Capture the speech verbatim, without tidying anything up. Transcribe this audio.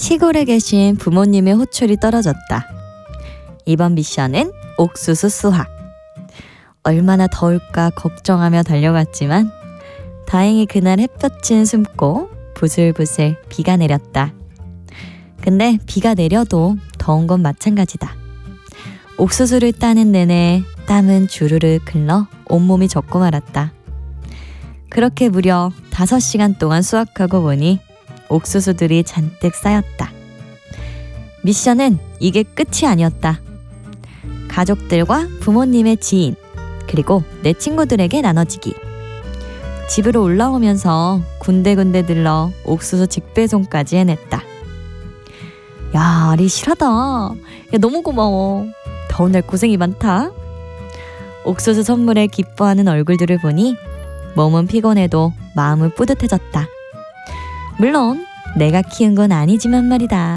시골에 계신 부모님의 호출이 떨어졌다. 이번 미션은 옥수수 수확. 얼마나 더울까 걱정하며 달려갔지만 다행히 그날 햇볕은 숨고 부슬부슬 비가 내렸다. 근데 비가 내려도 더운 건 마찬가지다. 옥수수를 따는 내내 땀은 주르르 흘러 온몸이 젖고 말았다. 그렇게 무려 다섯 시간 동안 수확하고 보니 옥수수들이 잔뜩 쌓였다. 미션은 이게 끝이 아니었다. 가족들과 부모님의 지인, 그리고 내 친구들에게 나눠지기. 집으로 올라오면서 군데군데 들러 옥수수 직배송까지 해냈다. 야, 아리 실하다. 야, 너무 고마워. 더운 날 고생이 많다. 옥수수 선물에 기뻐하는 얼굴들을 보니 몸은 피곤해도 마음은 뿌듯해졌다. 물론 내가 키운 건 아니지만 말이다.